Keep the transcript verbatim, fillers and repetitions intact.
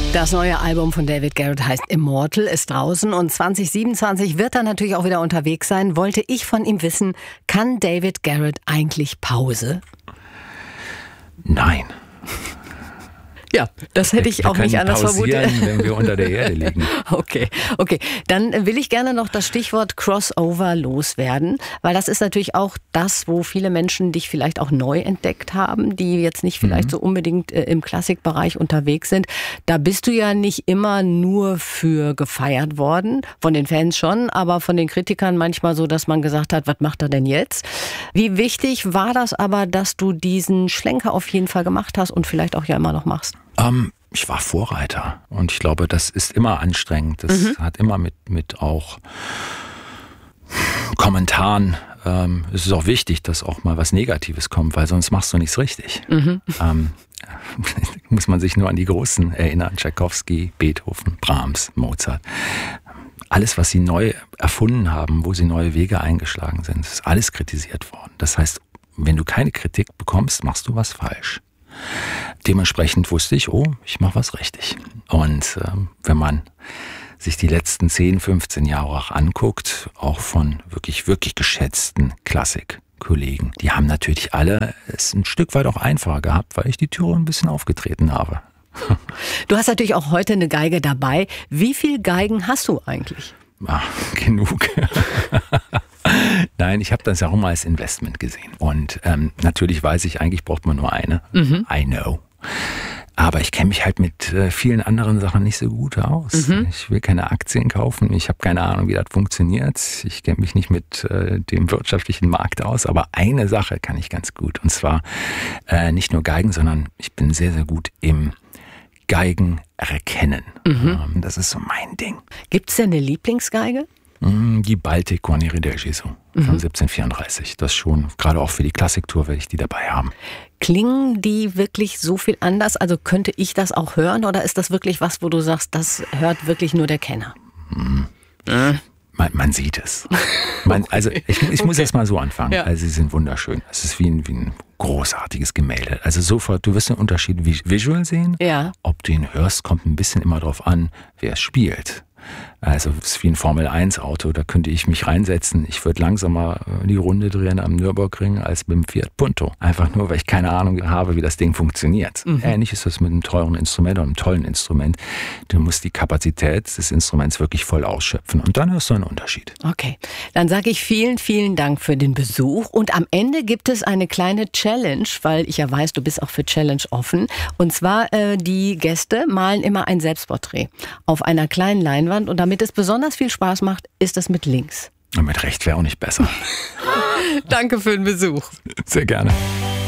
Das neue Album von David Garrett heißt Immortal, ist draußen und zwanzig siebenundzwanzig wird er natürlich auch wieder unterwegs sein. Wollte ich von ihm wissen, kann David Garrett eigentlich Pause? Nein. Ja, das hätte ich wir auch nicht anders vermutet. Wenn wir unter der Erde liegen. Okay, okay. Dann will ich gerne noch das Stichwort Crossover loswerden, weil das ist natürlich auch das, wo viele Menschen dich vielleicht auch neu entdeckt haben, die jetzt nicht vielleicht mhm. so unbedingt äh, im Klassikbereich unterwegs sind. Da bist du ja nicht immer nur für gefeiert worden, von den Fans schon, aber von den Kritikern manchmal so, dass man gesagt hat, was macht er denn jetzt? Wie wichtig war das aber, dass du diesen Schlenker auf jeden Fall gemacht hast und vielleicht auch ja immer noch machst? Um, ich war Vorreiter und ich glaube, das ist immer anstrengend. Das mhm. hat immer mit, mit auch Kommentaren, ähm, es ist auch wichtig, dass auch mal was Negatives kommt, weil sonst machst du nichts richtig. Mhm. Ähm, muss man sich nur an die Großen erinnern, Tschaikowski, Beethoven, Brahms, Mozart. Alles, was sie neu erfunden haben, wo sie neue Wege eingeschlagen sind, ist alles kritisiert worden. Das heißt, wenn du keine Kritik bekommst, machst du was falsch. Dementsprechend wusste ich, oh, ich mache was richtig. Und äh, wenn man sich die letzten zehn, fünfzehn Jahre auch anguckt, auch von wirklich, wirklich geschätzten Klassikkollegen, die haben natürlich alle es ein Stück weit auch einfacher gehabt, weil ich die Türe ein bisschen aufgetreten habe. Du hast natürlich auch heute eine Geige dabei. Wie viele Geigen hast du eigentlich? Ach, genug. Nein, ich habe das ja auch mal als Investment gesehen. Und ähm, natürlich weiß ich, eigentlich braucht man nur eine. Mhm. I know. Aber ich kenne mich halt mit äh, vielen anderen Sachen nicht so gut aus. Mhm. Ich will keine Aktien kaufen. Ich habe keine Ahnung, wie das funktioniert. Ich kenne mich nicht mit äh, dem wirtschaftlichen Markt aus. Aber eine Sache kann ich ganz gut. Und zwar äh, nicht nur Geigen, sondern ich bin sehr, sehr gut im Geigen erkennen. Mhm. Ähm, das ist so mein Ding. Gibt es denn eine Lieblingsgeige? Die Baltic Guarneri del Gesù von mhm. siebzehnhundertvierunddreißig. Das schon, gerade auch für die Klassiktour werde ich die dabei haben. Klingen die wirklich so viel anders? Also könnte ich das auch hören oder ist das wirklich was, wo du sagst, das hört wirklich nur der Kenner? Mhm. Mhm. Man, man sieht es. Man, also ich, ich muss okay. erst mal so anfangen. Ja. Also sie sind wunderschön. Es ist wie ein, wie ein großartiges Gemälde. Also sofort, du wirst den Unterschied visual sehen. Ja. Ob du ihn hörst, kommt ein bisschen immer drauf an, wer es spielt. Also es ist wie ein Formel eins Auto, da könnte ich mich reinsetzen. Ich würde langsamer die Runde drehen am Nürburgring als beim Fiat Punto. Einfach nur, weil ich keine Ahnung habe, wie das Ding funktioniert. Mhm. Ähnlich ist das mit einem teuren Instrument oder einem tollen Instrument. Du musst die Kapazität des Instruments wirklich voll ausschöpfen und dann hörst du einen Unterschied. Okay, dann sage ich vielen, vielen Dank für den Besuch und am Ende gibt es eine kleine Challenge, weil ich ja weiß, du bist auch für Challenge offen. Und zwar, äh, die Gäste malen immer ein Selbstporträt auf einer kleinen Leinwand und damit es besonders viel Spaß macht, ist es mit links. Und mit rechts wäre auch nicht besser. Danke für den Besuch. Sehr gerne.